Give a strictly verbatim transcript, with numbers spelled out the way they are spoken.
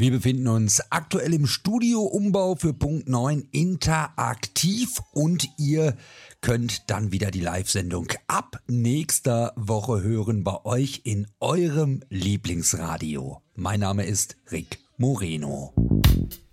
Wir befinden uns aktuell im Studioumbau für Punkt neun interaktiv und ihr könnt dann wieder die Live-Sendung ab nächster Woche hören bei euch in eurem Lieblingsradio. Mein Name ist Rick Moreno.